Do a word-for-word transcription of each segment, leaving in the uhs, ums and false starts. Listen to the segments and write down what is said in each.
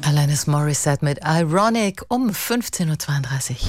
Alanis Morissette mit Ironic um fünfzehn Uhr zweiunddreißig.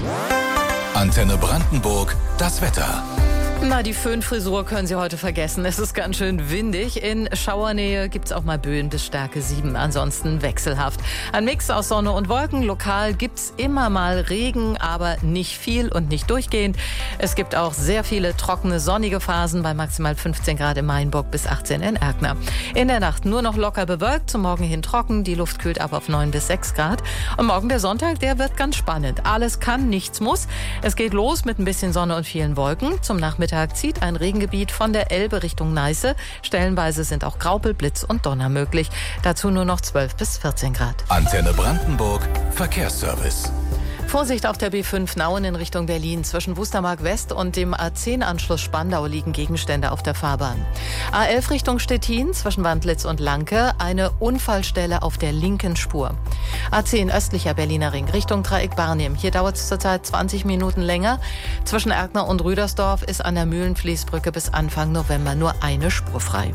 Antenne Brandenburg, das Wetter. Na, die Föhnfrisur können Sie heute vergessen. Es ist ganz schön windig. In Schauernähe gibt es auch mal Böen bis Stärke sieben. Ansonsten wechselhaft. Ein Mix aus Sonne und Wolken. Lokal gibt es immer mal Regen, aber nicht viel und nicht durchgehend. Es gibt auch sehr viele trockene, sonnige Phasen bei maximal fünfzehn Grad in Mainburg bis achtzehn in Erkner. In der Nacht nur noch locker bewölkt, zum Morgen hin trocken. Die Luft kühlt ab auf neun bis sechs Grad. Und morgen der Sonntag, der wird ganz spannend. Alles kann, nichts muss. Es geht los mit ein bisschen Sonne und vielen Wolken. Zum Nachmittag zieht ein Regengebiet von der Elbe Richtung Neiße. Stellenweise sind auch Graupel, Blitz und Donner möglich. Dazu nur noch zwölf bis vierzehn Grad. Antenne Brandenburg, Verkehrsservice. Vorsicht auf der B fünf Nauen in Richtung Berlin. Zwischen Wustermark West und dem A zehn Anschluss Spandau liegen Gegenstände auf der Fahrbahn. A elf Richtung Stettin zwischen Wandlitz und Lanke eine Unfallstelle auf der linken Spur. A zehn östlicher Berliner Ring Richtung Dreieck Barnim. Hier dauert es zurzeit zwanzig Minuten länger. Zwischen Erkner und Rüdersdorf ist an der Mühlenfließbrücke bis Anfang November nur eine Spur frei.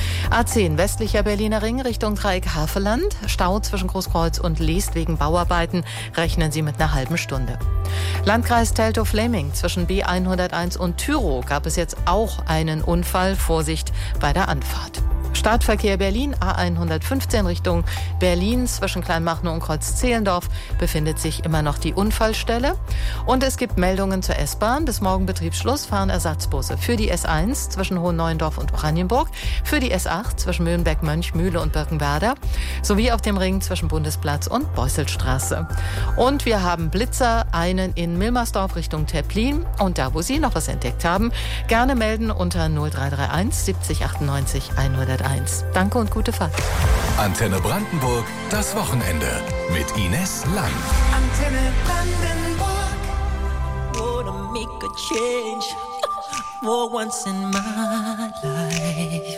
A zehn westlicher Berliner Ring Richtung Dreieck Havelland. Stau zwischen Großkreuz und Leest wegen Bauarbeiten. Rechnen Sie mit einer halben Stunde. Landkreis Teltow-Fläming zwischen B hunderteins und Tyrow gab es jetzt auch einen Unfall. Vorsicht bei der Anfahrt. Stadtverkehr Berlin, A hundertfünfzehn Richtung Berlin zwischen Kleinmachnow und Kreuz-Zehlendorf befindet sich immer noch die Unfallstelle. Und es gibt Meldungen zur S-Bahn. Bis morgen Betriebsschluss fahren Ersatzbusse für die S eins zwischen Hohenneuendorf und Oranienburg, für die S acht zwischen Mühlenberg, Mönchmühle und Birkenwerder, sowie auf dem Ring zwischen Bundesplatz und Beusselstraße. Und wir haben Blitzer, einen in Milmersdorf Richtung Tepplin. Und da, wo Sie noch was entdeckt haben, gerne melden unter null drei drei eins siebzig achtundneunzig hunderteins. Danke und gute Fahrt. Antenne Brandenburg, das Wochenende mit Ines Lang. Antenne Brandenburg, wanna make a change for once in my life.